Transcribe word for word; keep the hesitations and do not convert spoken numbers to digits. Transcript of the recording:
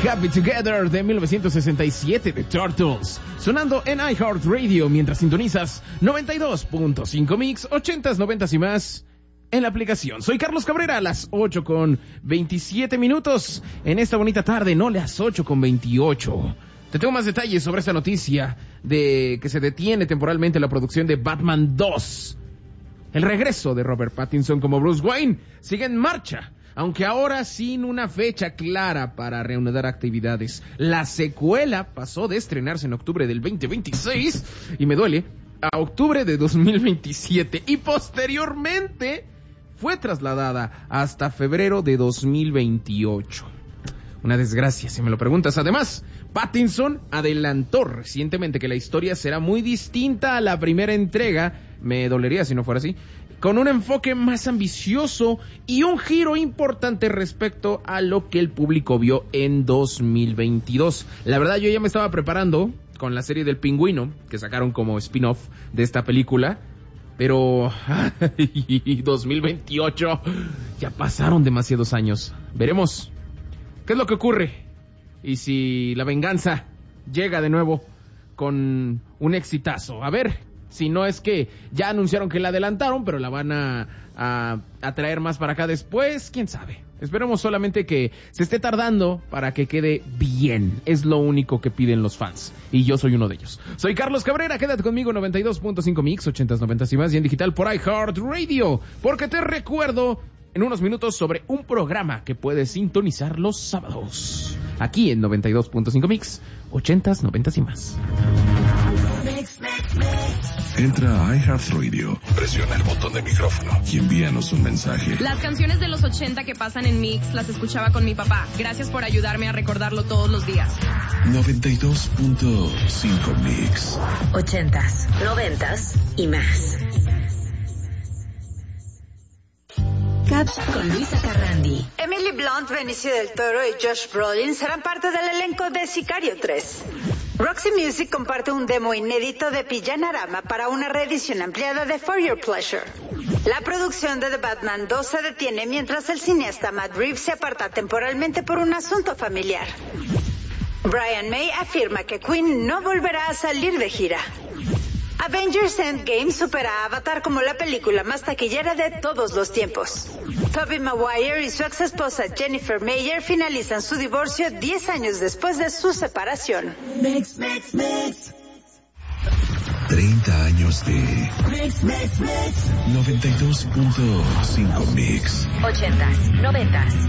Happy Together de mil novecientos sesenta y siete de Turtles, sonando en iHeartRadio mientras sintonizas noventa y dos punto cinco Mix, ochentas, noventas y más en la aplicación. Soy Carlos Cabrera, a las ocho con veintisiete minutos en esta bonita tarde, no las ocho con veintiocho. Te tengo más detalles sobre esta noticia de que se detiene temporalmente la producción de Batman dos. El regreso de Robert Pattinson como Bruce Wayne sigue en marcha, aunque ahora sin una fecha clara para reanudar actividades. La secuela pasó de estrenarse en octubre del veinte veintiséis, y me duele, a octubre de dos mil veintisiete, y posteriormente fue trasladada hasta febrero de dos mil veintiocho. Una desgracia, si me lo preguntas. Además, Pattinson adelantó recientemente que la historia será muy distinta a la primera entrega, me dolería si no fuera así, con un enfoque más ambicioso y un giro importante respecto a lo que el público vio en dos mil veintidós. La verdad, yo ya me estaba preparando con la serie del Pingüino, que sacaron como spin-off de esta película, pero dos mil veintiocho, ya pasaron demasiados años. Veremos qué es lo que ocurre y si la venganza llega de nuevo con un exitazo. A ver, si no es que ya anunciaron que la adelantaron, pero la van a, a, a traer más para acá después, quién sabe. Esperemos solamente que se esté tardando para que quede bien. Es lo único que piden los fans, y yo soy uno de ellos. Soy Carlos Cabrera, quédate conmigo, noventa y dos punto cinco Mix, ochentas, noventas y más, y en digital por iHeartRadio, porque te recuerdo en unos minutos sobre un programa que puedes sintonizar los sábados, aquí en noventa y dos punto cinco Mix, ochentas, noventas y más. Entra a iHeartRadio, presiona el botón de micrófono y envíanos un mensaje. Las canciones de los ochenta que pasan en Mix las escuchaba con mi papá. Gracias por ayudarme a recordarlo todos los días. noventa y dos punto cinco Mix. Ochentas, noventas y más. Caps con Luisa Carrandi. Emily Blunt, Benicio del Toro y Josh Brolin serán parte del elenco de Sicario tres. Roxy Music comparte un demo inédito de Pillanarama para una reedición ampliada de For Your Pleasure. La producción de The Batman dos se detiene mientras el cineasta Matt Reeves se aparta temporalmente por un asunto familiar. Brian May afirma que Queen no volverá a salir de gira. Avengers Endgame supera a Avatar como la película más taquillera de todos los tiempos. Tobey Maguire y su ex esposa Jennifer Meyer finalizan su divorcio diez años después de su separación. Mix, mix, mix. treinta años de Mix, Mix, Mix. noventa y dos punto cinco Mix. Ochentas, noventas